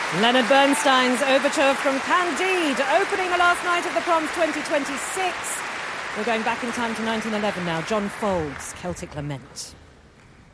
Leonard Bernstein's overture from Candide, opening the last night of the Proms 2026. We're going back in time to 1911 now. John Fowles, Celtic Lament.